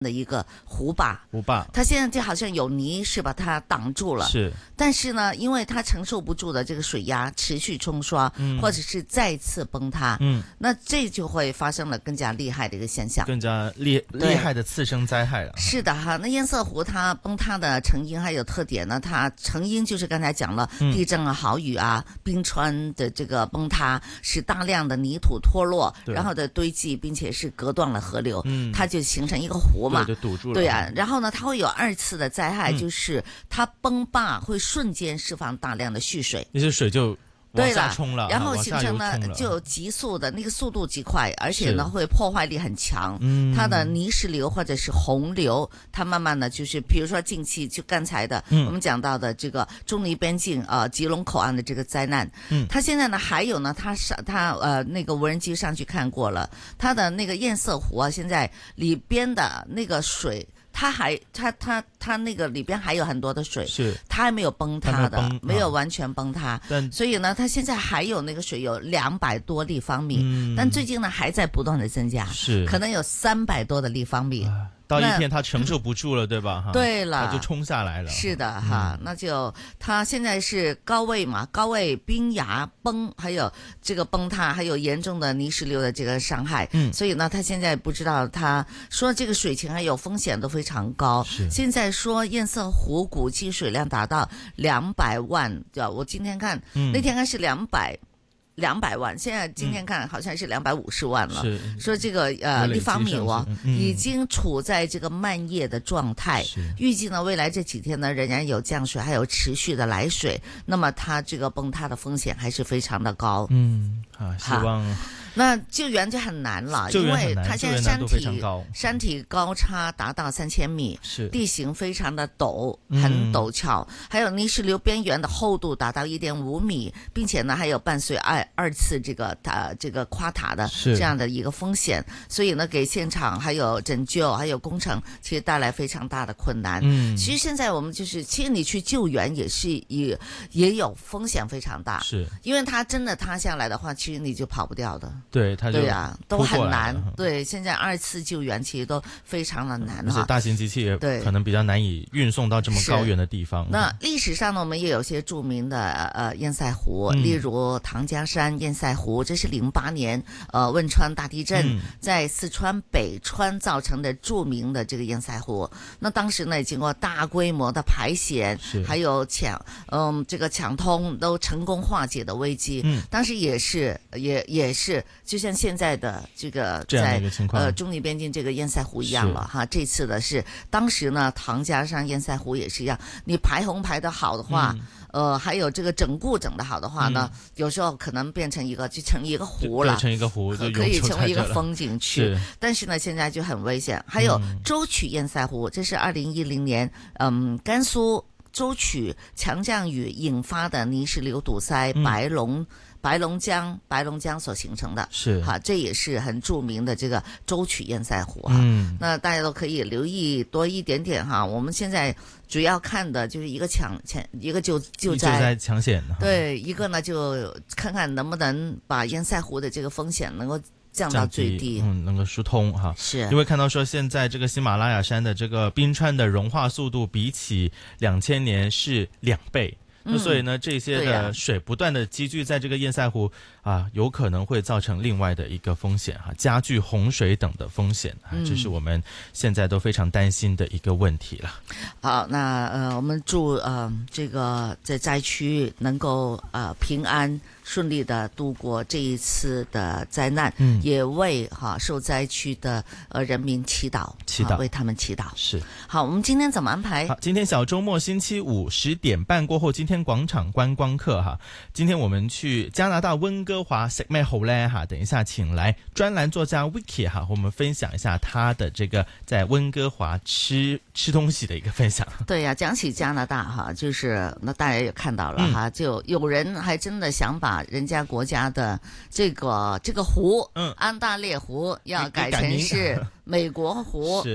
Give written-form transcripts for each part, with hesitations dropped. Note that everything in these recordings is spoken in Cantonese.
的一个湖坝，它现在就好像有泥是把它挡住了， 是， 但是呢，因为它承受不住的这个水压持续冲刷，或者是再次崩塌，那这就会发生了更加厉害的一个现象， 更加厉害的次生灾害了。 是的哈，那堰塞湖它崩塌的成因还有特点呢，它成因就是刚才讲了，地震啊、豪雨啊、冰川的这个崩塌，使大量的泥土脱落，然后的堆积，并且是隔断了河流，它就形成一个湖嘛， 就堵住了。 对啊，然后呢，它会有二次的灾害，就是它崩坝会瞬间释放大量的蓄水， 那些水就往下冲了， 然后形成呢就急速的那个速度极快，而且呢会破坏力很强。它的泥石流或者是洪流，它慢慢的就是比如说近期就刚才的我们讲到的这个中尼边境吉隆口岸的这个灾难，它现在呢还有呢，它那个无人机上去看过了，它的那个堰塞湖啊，现在里边的那个水。它那个里边还有很多的水， 是它还没有崩塌的，没有完全崩塌，所以呢，它现在还有那个水有200多立方米，但最近呢还在不断的增加， 是可能有300多的立方米。 到一天它承受不住了，对吧？ 对了， 它就冲下来了。 是的哈，那就它现在是高位嘛，高位冰崖崩，还有这个崩塌，还有严重的泥石流的这个伤害。所以呢，他现在不知道，他说这个水情还有风险都非常高。现在说堰塞湖估计水量达到200万，我今天看那天看是200万，现在今天看好像是250万了。说这个立方米已经处在这个漫溢的状态，预计呢未来这几天呢仍然有降水，还有持续的来水，那么它这个崩塌的风险还是非常的高。 希望。 那救援就很难了，因为它现在山体高差达到3000米，地形非常的陡，很陡峭，还有泥石流边缘的厚度达到1.5米，并且呢还有伴随二次这个垮塌的这样的一个风险，所以呢给现场还有拯救还有工程其实带来非常大的困难。其实现在我们就是其实你去救援也有风险非常大，因为它真的塌下来的话，其实你就跑不掉的。 对，它就对啊，都很难。对，现在2次救援其实都非常的难， 而且大型机器也可能比较难以运送到这么高远的地方。 那历史上呢，我们也有些著名的堰塞湖，例如唐家山堰塞湖，这是08年汶川大地震在四川北川造成的著名的这个堰塞湖。那当时呢，也经过大规模的排险，还有这个抢通都成功化解的危机。当时也是就像现在的这个在中尼边境这个堰塞湖一样了哈。这次的是当时呢唐家山堰塞湖也是一样，你排洪排得好的话，还有这个整固整得好的话呢，有时候可能变成就成一个湖了， 成一个湖可以成为一个风景区。但是呢现在就很危险。还有舟曲堰塞湖，这是2010年甘肃舟曲强降雨引发的泥石流堵塞白龙江所形成的，这也是很著名的这个舟曲堰塞湖那大家都可以留意多一点点哈。我们现在主要看的就是一个救灾抢险， 对，一个呢就看看能不能把堰塞湖的这个风险能够降到最低， 能够疏通哈。是因为看到说现在这个喜马拉雅山的这个冰川的融化速度比起2000年是2倍。那所以呢，这些的水不断的积聚在这个堰塞湖有可能会造成另外的一个风险加剧洪水等的风险这是我们现在都非常担心的一个问题了。 好，那我们祝这个在灾区能够平安顺利的度过这一次的灾难，也为受灾区的人民祈祷，为他们祈祷。 是。 好，我们今天怎么安排？ 好，今天小周末星期五10点半过后，今天广场观光课今天我们去加拿大温哥华食咩好呢等一下请来专栏作家 Vicky 和我们分享一下他的这个在温哥华吃东西的一个分享。 对呀，讲起加拿大就是那大家也看到了就有人还真的想把人家国家的这个湖安大略湖要改成是美国湖。是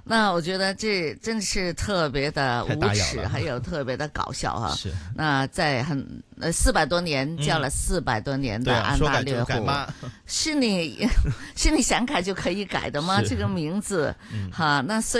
那我覺得這真是特別的無恥，還有特別的搞笑哈。 是。 那在400多年叫了400多年的安大略湖，是你想改就可以改的嗎？這個名字，哈，那所以。